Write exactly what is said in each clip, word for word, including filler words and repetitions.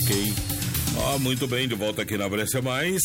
Ok. Ah, muito bem, de volta aqui na Brescia Mais.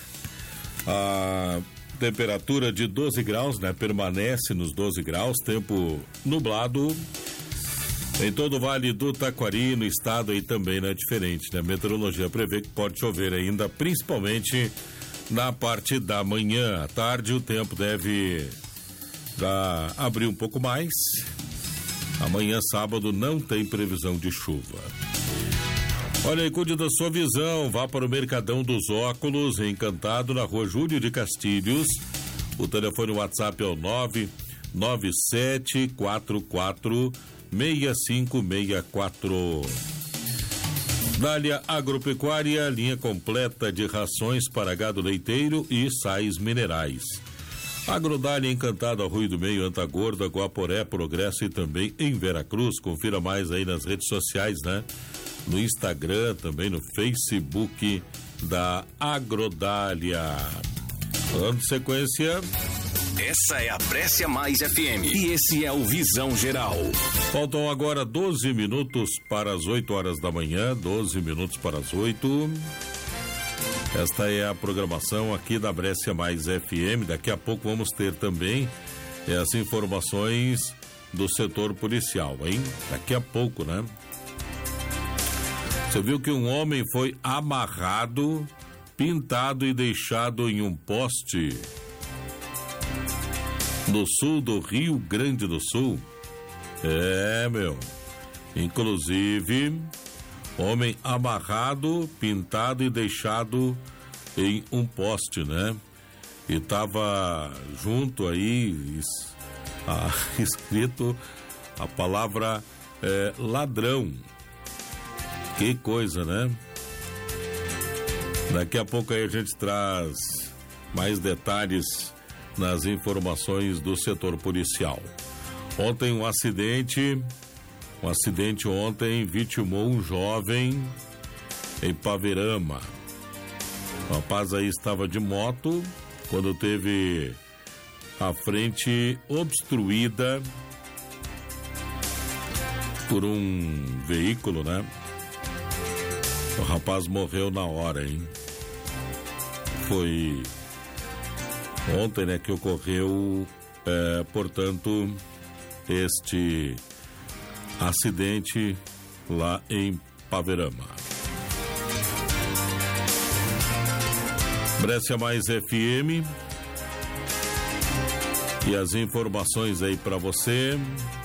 A temperatura de doze graus, né? Permanece nos doze graus, tempo nublado em todo o Vale do Taquari, no estado aí também não é diferente, né? A meteorologia prevê que pode chover ainda, principalmente na parte da manhã. À tarde o tempo deve já abrir um pouco mais. Amanhã, sábado, não tem previsão de chuva. Olha aí, cuide da sua visão, vá para o Mercadão dos Óculos, Encantado, na rua Júlio de Castilhos. O telefone WhatsApp é o nove nove sete quatro quatro seis cinco seis quatro. Dália Agropecuária, linha completa de rações para gado leiteiro e sais minerais. Agrodália Encantado, Arroio do Meio, Antagorda, Guaporé, Progresso e também em Veracruz. Confira mais aí nas redes sociais, né? No Instagram, também no Facebook da Agrodália. Dando sequência. Essa é a Brescia Mais F M e esse é o Visão Geral. Faltam agora doze minutos para as oito horas da manhã, doze minutos para as oito. Esta é a programação aqui da Brescia Mais F M. Daqui a pouco vamos ter também as informações do setor policial, hein? Daqui a pouco, né? Você viu que um homem foi amarrado, pintado e deixado em um poste no sul do Rio Grande do Sul? É, meu. Inclusive, homem amarrado, pintado e deixado em um poste, né? E tava junto aí a, escrito a palavra é, ladrão. Que coisa, né? Daqui a pouco aí a gente traz mais detalhes nas informações do setor policial. Ontem um acidente, um acidente ontem vitimou um jovem em Paverama. O rapaz aí estava de moto quando teve a frente obstruída por um veículo, né? O rapaz morreu na hora, hein? Foi ontem, né, que ocorreu, é, portanto, este acidente lá em Paverama. Brescia Mais F M e as informações aí para você.